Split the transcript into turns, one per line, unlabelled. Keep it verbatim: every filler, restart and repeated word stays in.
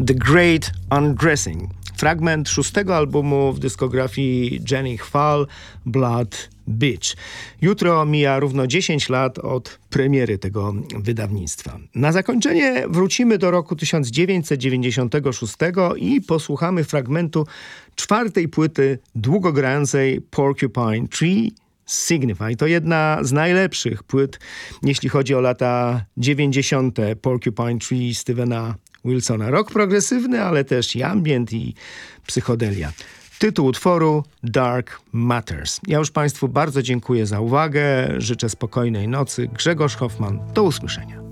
The Great Undressing. Fragment szóstego albumu w dyskografii Jenny Hval, Blood Beach. Jutro mija równo dziesięć lat od premiery tego wydawnictwa. Na zakończenie wrócimy do roku tysiąc dziewięćset dziewięćdziesiątego szóstego i posłuchamy fragmentu czwartej płyty długogrającej Porcupine Tree, Signify. To jedna z najlepszych płyt, jeśli chodzi o lata dziewięćdziesiąte Porcupine Tree Stevena Wilsona. Rock progresywny, ale też i ambient, i psychodelia. Tytuł utworu Dark Matters. Ja już Państwu bardzo dziękuję za uwagę. Życzę spokojnej nocy. Grzegorz Hoffman. Do usłyszenia.